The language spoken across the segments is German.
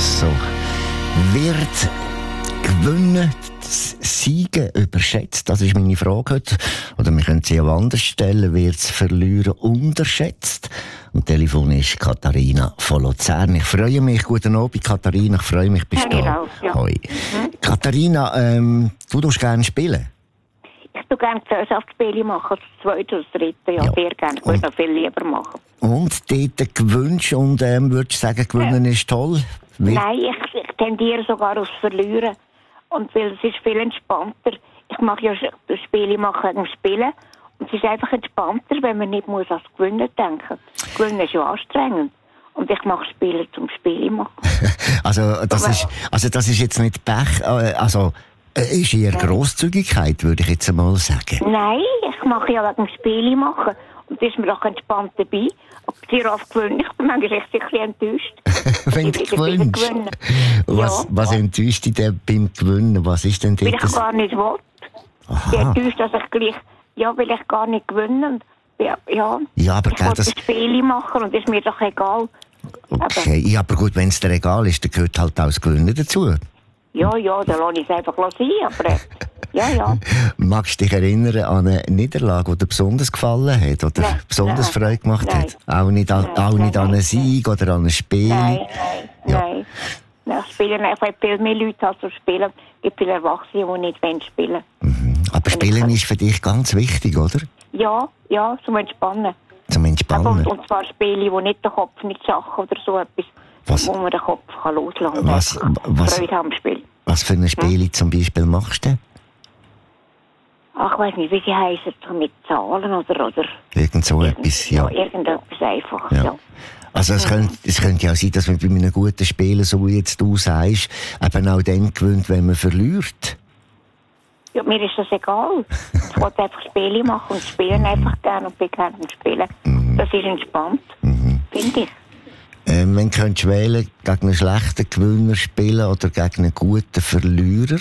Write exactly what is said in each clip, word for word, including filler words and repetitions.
So. Wird Gewinnen, Siegen überschätzt? Das ist meine Frage heute. Oder wir können sie auch anders stellen. Wird das Verlieren unterschätzt? Am Telefon ist Katharina von Luzern. Ich freue mich. Guten Abend, Katharina. Ich freue mich, bist du da. Ja. Hoi. Mhm. Katharina, ähm, du darfst gerne spielen? Ich tue gerne Gesellschaftsspiele machen, das zweite oder das dritte. Ja, ja. Sehr gerne. Ich würde noch viel lieber machen. Und dort gewünscht und ähm, würdest du sagen, gewinnen ja. ist toll? Wie? Nein, ich, ich tendiere sogar aufs Verlieren. Und weil es ist viel entspannter. Ich mache ja Spiele machen wegen dem Spielen. Und es ist einfach entspannter, wenn man nicht muss ans Gewinnen denken. Gewinnen ist ja anstrengend. Und ich mache Spiele zum Spiele machen. also, das ist, also das ist jetzt nicht Pech, also äh, ist eher Grosszügigkeit, würde ich jetzt einmal sagen. Nein, ich mache ja wegen dem Spiele machen. Und da ist mir doch entspannt dabei. Aber sehr oft gewöhnt. Ich bin manchmal echt ein bisschen enttäuscht. Wenn du gewöhnst. Was, ja. was enttäuscht dich denn beim Gewinnen? Was ist denn weil ich das? Gar nicht will. Ich bin enttäuscht, dass ich gleich, ja, weil ich gar nicht gewinne. Ja, ja. ja aber ich will das Spiele machen und das ist mir doch egal. Okay, ja, aber gut, wenn es dir egal ist, dann gehört halt auch das Gewinnen dazu. Ja, ja, dann lasse ich es einfach sein, aber ja, ja. Magst du dich erinnern an eine Niederlage, die dir besonders gefallen hat oder nein, besonders nein, Freude gemacht nein, hat? Auch nicht an, nein, auch nicht nein, an einen Sieg nein, oder an ein Spiel? Nein, nein, ja. nein. nein. Spielen einfach viel mehr Leute als zu spielen. Es gibt viele Erwachsene, die nicht spielen wollen. Mhm. Aber und Spielen ist für dich ganz wichtig, oder? Ja, ja, zum Entspannen. Zum Entspannen? Und, und zwar Spiele, die nicht den Kopf, nicht Sachen oder so etwas, was? wo man den Kopf kann loslassen kann. Was, was, Freude am Spiel. Was für ein Spiel hm? zum Beispiel machst du? Ach, ich weiss nicht, wie sie heissen, so mit Zahlen oder... oder Irgend so irgend, etwas, ja. ja. Irgendetwas einfach, ja. ja. Also es, mhm. könnte, es könnte ja sein, dass man bei einem guten Spiel, so wie jetzt du sagst, eben auch dann gewinnt, wenn man verliert. Ja, mir ist das egal. Ich wollte einfach Spiele machen und spielen einfach gerne und bin gerne am Spielen. Mhm. Das ist entspannt, mhm. finde ich. Ähm, wenn könntest du wählen, gegen einen schlechten Gewinner spielen oder gegen einen guten Verlierer?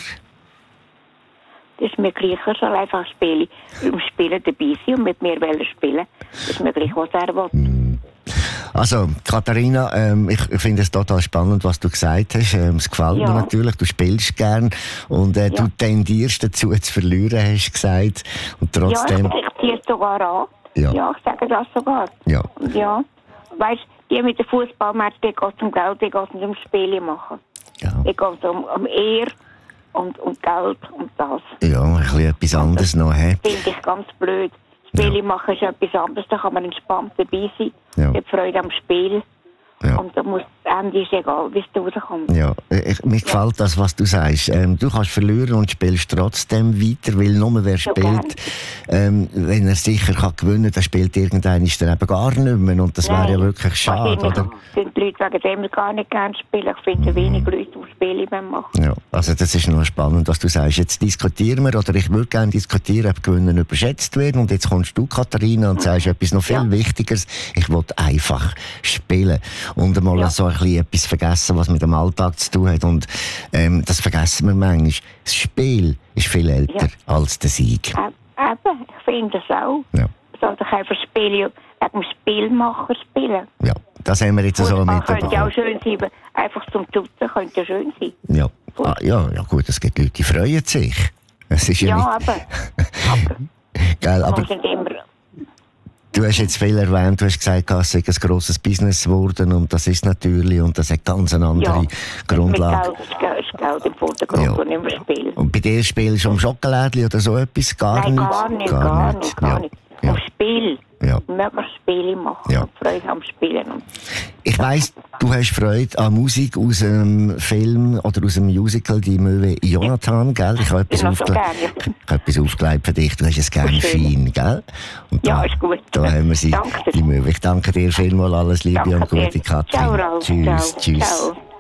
Das ist mir gleich, ich soll einfach spielen, im Spielen dabei sein und mit mir spielen. Das ist mir gleich, was er will. Also, Katharina, ähm, ich, ich finde es total spannend, was du gesagt hast. Ähm, es gefällt ja. mir natürlich, du spielst gern und äh, ja. du tendierst dazu zu verlieren, hast du gesagt. Und trotzdem... Ja, ich, ich ziehe es sogar an. Ja. ja, ich sage das sogar. Ja. Und ja, weißt du, die mit dem Fußballmatch, die geht zum Geld, die geht zum Spielen machen. Ja. Die geht um, um Ehr und um Geld und das. Ja, ein bisschen etwas anderes noch. He? Finde ich ganz blöd. Spiele ja. machen ist etwas anderes, da kann man entspannt dabei sein. Ja. Ich Freude am Spiel. Ja. Und da muss, das Ende ist egal, wie es rauskommt. Ja, ich, mir gefällt das, was du sagst. Ähm, du kannst verlieren und spielst trotzdem weiter, weil nur wer so spielt, ähm, wenn er sicher kann gewinnen kann, dann spielt irgendeiner dann eben gar nicht mehr. Und das wäre ja wirklich schade, oder? Sind die Leute wegen dem gar nicht gerne spielen. Ich finde, mhm. wenig Leute, die Spiele machen. Ja, also das ist noch spannend, was du sagst. Jetzt diskutieren wir, oder ich würde gerne diskutieren, ob Gewinnen überschätzt wird. Und jetzt kommst du, Katharina, und mhm. sagst etwas noch viel ja. Wichtigeres. Ich will einfach spielen. Und einmal ja. so ein bisschen etwas vergessen, was mit dem Alltag zu tun hat. Und ähm, das vergessen wir manchmal. Das Spiel ist viel älter ja. als der Sieg. Äh, eben, ich finde das auch. Ja. Soll doch einfach Spiele wegen dem Spielmacher spielen. Ja, das haben wir jetzt so mitbekommen. Das könnte ja auch schön sein, einfach zum Tutzen könnte ja schön sein. Ja, ah, ja, ja gut, es gibt Leute, die freuen sich. Es ist ja, ja nicht... aber... aber, Geil, aber du hast jetzt viel erwähnt, du hast gesagt, es ist ein grosses Business geworden und das ist natürlich, und das hat ganz eine andere ja, Grundlage. Mit Geld ist Geld im Vordergrund, ja. und nicht mehr spielen. Und bei dir spielst du um Schokolädchen oder so etwas? Gar Nein, nicht? gar nicht, gar, gar nicht. Gar nicht. Ja. Um Spiel. Ja. Möglichst Spiele machen ja. und Freude am Spielen. Und ich weiss, du hast Freude an Musik aus einem Film oder aus einem Musical, die Möwe Jonathan, gell? Ich habe etwas, aufgle- so ich habe etwas aufgelegt für dich, du hast es gerne fein, gell? Und ja, da, ist gut. Da haben wir sie, die Möwe. Ich danke dir vielmals, alles Liebe danke und gute, Katrin. Ciao, Raul. Tschüss, Ciao. tschüss. Ciao.